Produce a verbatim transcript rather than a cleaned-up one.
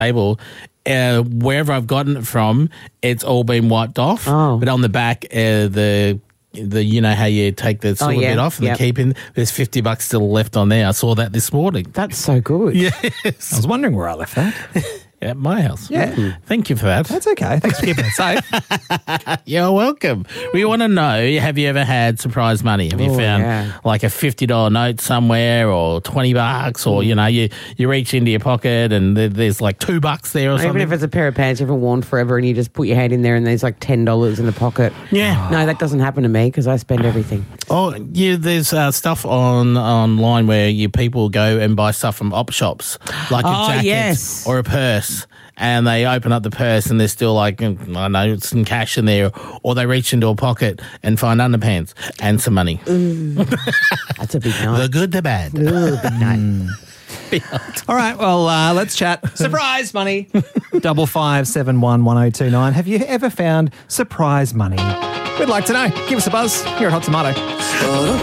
table. Uh, wherever I've gotten it from, it's all been wiped off. Oh. But on the back, uh, the the you know how you take the silver Oh, yeah. bit off and Yep. the keeping, there's fifty bucks still left on there. I saw that this morning. That's so good. Yes. I was wondering where I left that. At my house. Yeah. Thank you for that. That's okay. Thanks for keeping it safe. You're welcome. We want to know, have you ever had surprise money? Have you Oh, found yeah. like a fifty dollars note somewhere or twenty bucks or, you know, you, you reach into your pocket and there, there's like two bucks there or, Or something? even if it's a pair of pants you haven't worn forever and you just put your hand in there and there's like ten dollars in the pocket. Yeah. No, that doesn't happen to me because I spend everything. Oh, yeah, there's uh, stuff on online where you people go and buy stuff from op shops, like a Oh, jacket yes. or a purse, and they open up the purse and there's still like, I don't know, some cash in there, or they reach into a pocket and find underpants and some money. That's a big night. The good, the bad. Ooh, big night. All right, well, uh, let's chat. Surprise money. Double five seven one one zero two nine. Have you ever found surprise money? We'd like to know. Give us a buzz here at Hot Tomato.